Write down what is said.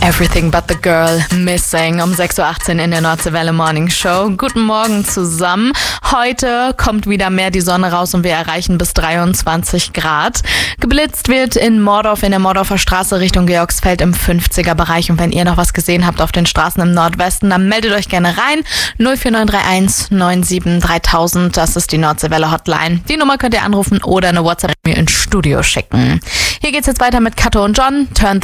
Everything But The Girl Missing um 6.18 Uhr in der Nordseewelle Morning Show. Guten Morgen zusammen. Heute kommt wieder mehr die Sonne raus und wir erreichen bis 23 Grad. Geblitzt wird in Mordorf, in der Mordorfer Straße Richtung Georgsfeld im 50er-Bereich. Und wenn ihr noch was gesehen habt auf den Straßen im Nordwesten, dann meldet euch gerne rein. 04931 97 3000, das ist die Nordseewelle Hotline. Die Nummer könnt ihr anrufen oder eine WhatsApp mir ins Studio schicken. Hier geht's jetzt weiter mit Kato und John. Turn